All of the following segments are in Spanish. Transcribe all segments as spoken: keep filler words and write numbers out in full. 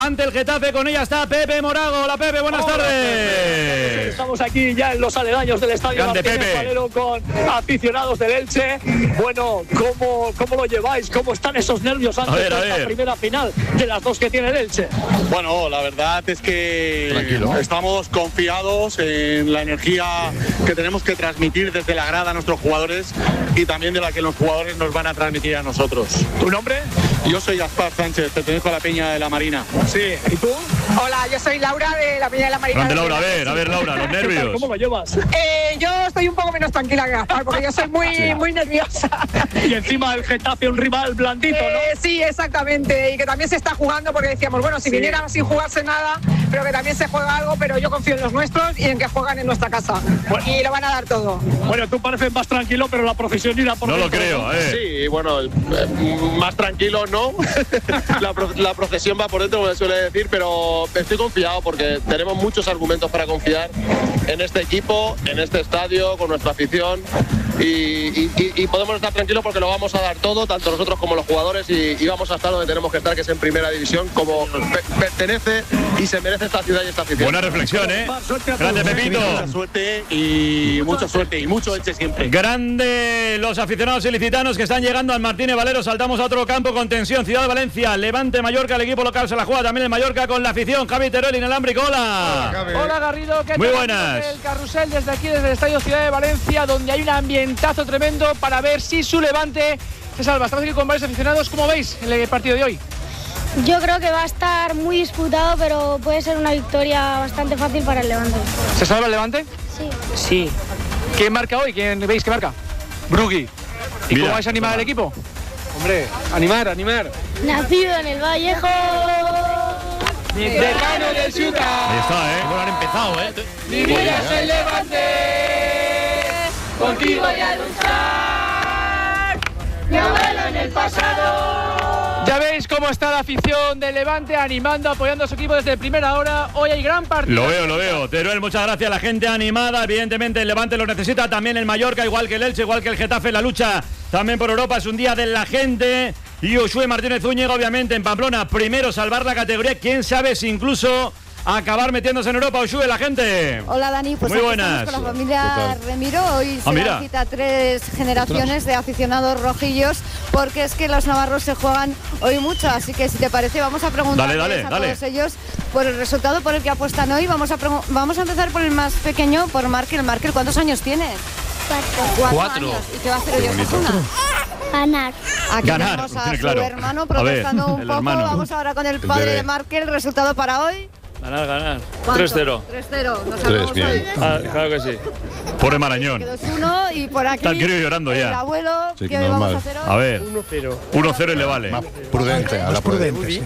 Ante el Getafe, con ella está Pepe Morago. Hola Pepe, buenas Hola, tardes. Pepe. Estamos aquí ya en los aledaños del estadio Grande Martínez Pepe. Valero con aficionados del Elche. Bueno, ¿cómo, cómo lo lleváis? ¿Cómo están esos nervios antes A ver, a de esta ver. primera final de las dos que tiene el Elche? Bueno, la verdad es que Tranquilo. estamos confiados en la energía que tenemos que transmitir desde la grada a nuestros jugadores y también de la que los jugadores nos van a transmitir a nosotros. ¿Tu nombre? Yo soy Gaspar Sánchez, pertenezco a la Peña de la Marina. Sí. ¿Y tú? Hola, yo soy Laura de la Peña de la Marina. Grande Laura, a ver, a ver Laura, los nervios. ¿Cómo lo llevas? Eh, yo estoy un poco menos tranquila que Gaspar, porque yo soy muy, Sí. muy nerviosa. Y encima el Getafe, un rival blandito, ¿no? Eh, sí, exactamente. Y que también se está jugando, porque decíamos, bueno, si Sí. viniera sin jugarse nada, pero que también se juega algo, pero yo confío en los nuestros y en que juegan en nuestra casa. Bueno. Y lo van a dar todo. Bueno, tú pareces más tranquilo, pero la procesión irá por No lo dentro, creo, ¿no? eh. Sí, bueno, eh, más tranquilo no. la, pro- la procesión va por dentro, como se suele decir, pero estoy confiado porque tenemos muchos argumentos para confiar en este equipo, en este estadio, con nuestra afición. Y, y- y- y podemos estar tranquilos porque lo vamos a dar todo, tanto nosotros como los jugadores, y, y vamos a estar donde tenemos que estar, que es en primera división, como pe- pertenece y se merece esta ciudad y esta afición. Buena reflexión, eh. Suerte a Grande todos, ¿eh? Pepito. Mucha suerte y mucha suerte y mucho Elche siempre. Grande los aficionados ilicitanos que están llegando al Martínez Valero. Saltamos a otro campo con tensión. Ciudad de Valencia, Levante Mallorca, el equipo local se la juega también el Mallorca con la afición. Javi Teruel, inalámbrico, hola. Hola Garrido, ¿qué Muy tal? buenas. El carrusel desde aquí, desde el Estadio Ciudad de Valencia, donde hay un ambientazo tremendo para ver si su Levante se salva. Estamos aquí con varios aficionados. ¿Cómo veis el partido de hoy? Yo creo que va a estar muy disputado, pero puede ser una victoria bastante fácil para el Levante. ¿Se salva el Levante? Sí. Sí. ¿Quién marca hoy? ¿Quién veis que marca? Brugui. ¿Y Mira, cómo vais a animar al equipo? Hombre, animar, animar. Nacido en el Vallejo. Decano del Ciudad. Ahí está, eh. Bueno, han empezado, ¿eh? Mi vida es el Levante. Contigo voy a luchar. Mi abuelo en el pasado. Ya veis cómo está la afición del Levante animando, apoyando a su equipo desde primera hora. Hoy hay gran partido. Lo veo, lo veo. Teruel, muchas gracias. La gente animada, evidentemente el Levante lo necesita. También el Mallorca, igual que el Elche, igual que el Getafe. La lucha también por Europa es un día de la gente. Y Josué Martínez Zúñiga, obviamente, en Pamplona. Primero salvar la categoría. Quién sabe si incluso acabar metiéndose en Europa. Josué, la gente. Hola Dani, pues Muy aquí buenas. estamos con la familia Remiro. Hoy Ah, se mira. dan cita tres generaciones de aficionados rojillos, porque es que los navarros se juegan hoy mucho. Así que si te parece, vamos a preguntarles Dale, dale, a dale. todos ellos por el resultado por el que apuestan hoy. Vamos a, pregu- vamos a empezar por el más pequeño, por Markel. Markel, ¿cuántos años tienes? Cuatro. Cuatro. años. ¿Y qué va a hacer hoy Osasuna? Ganar. Aquí Ganar, tenemos a su claro. hermano A protestando ver, un el poco. hermano. Vamos ahora con el padre bebé. de Markel. ¿El resultado para hoy? Ganar, ganar. ¿Cuánto? tres cero. tres cero. Nos Tres, salvamos bien. hoy. Ah, claro que sí. Pobre Marañón. dos uno y por aquí Está el crío llorando ya. el abuelo, Sí, ¿qué normal. vamos a hacer hoy? A ver. uno cero y le vale. Más prudente, a la prudente.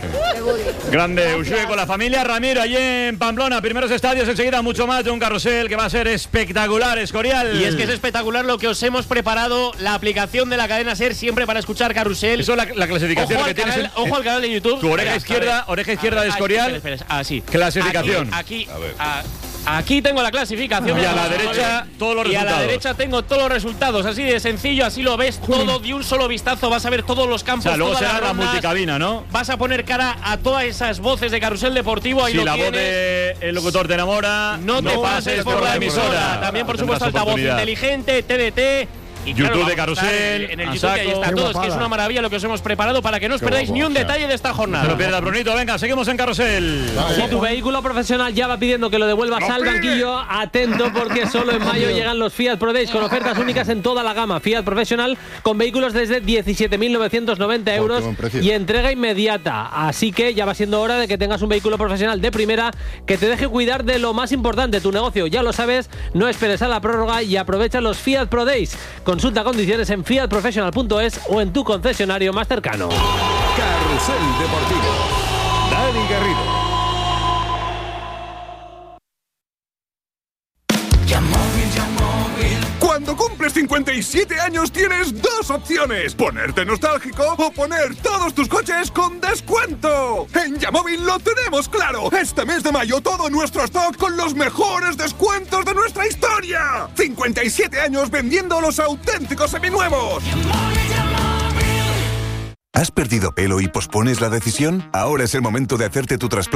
Grande Ushue con la familia Ramiro allí en Pamplona. Primeros estadios, enseguida mucho más de un carrusel que va a ser espectacular, Escorial. Y es que es espectacular lo que os hemos preparado, la aplicación de la cadena SER siempre para escuchar Carrusel. Eso es la, la clasificación Ojo que al, tienes. canal, en- ojo al canal de YouTube. Tu oreja Espera, izquierda, a ver. oreja izquierda A de ver, Escorial. espera, espera, así. Clasificación. Aquí, A ver. aquí, a- aquí tengo la clasificación. Y a la derecha, todos los Y a la resultados. derecha tengo todos los resultados. Así de sencillo, así lo ves todo de un solo vistazo. Vas a ver todos los O campos. sea, luego todas será las la rondas. multicabina, ¿no? Vas a poner cara a todas esas voces de Carrusel Deportivo. Ahí Si lo la voz tienes. de el locutor te enamora, No te pases por la emisora. También, por Tendrás supuesto, altavoz oportunidad. inteligente, T D T. Y YouTube claro, de vamos a estar Carrusel, En el a YouTube, que ahí saco. está Qué todo. Es que es una maravilla lo que os hemos preparado para que no os Qué perdáis guapo, ni un o sea. detalle de esta jornada. No lo pierdas, Brunito. Venga, seguimos en Carrusel. Si tu vehículo profesional ya va pidiendo que lo devuelvas al banquillo, atento porque solo en mayo llegan los Fiat Pro Days con ofertas únicas en toda la gama Fiat Professional con vehículos desde diecisiete mil novecientos noventa euros buen precio. y entrega inmediata. Así que ya va siendo hora de que tengas un vehículo profesional de primera que te deje cuidar de lo más importante, tu negocio. Ya lo sabes, no esperes a la prórroga y aprovecha los Fiat Pro Days. Consulta condiciones en fiat professional punto es o en tu concesionario más cercano. Carrusel Deportivo. Dani Garrido. Cuando cumples cincuenta y siete años tienes dos opciones: ponerte nostálgico o poner todos tus coches con descuento. En Yamóvil lo tenemos claro. Este mes de mayo todo nuestro stock con los mejores descuentos de nuestra historia. cincuenta y siete años vendiendo los auténticos seminuevos. ¿Has perdido pelo y pospones la decisión? Ahora es el momento de hacerte tu trasplante